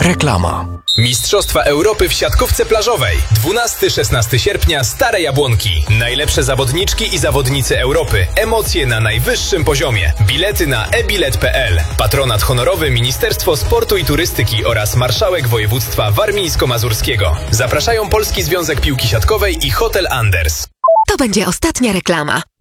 Reklama. Mistrzostwa Europy w siatkówce plażowej. 12-16 sierpnia, Stare Jabłonki. Najlepsze zawodniczki i zawodnicy Europy. Emocje na najwyższym poziomie. Bilety na ebilet.pl. Patronat honorowy Ministerstwo Sportu i Turystyki oraz Marszałek Województwa Warmińsko-Mazurskiego. Zapraszają Polski Związek Piłki Siatkowej i Hotel Anders. To będzie ostatnia reklama.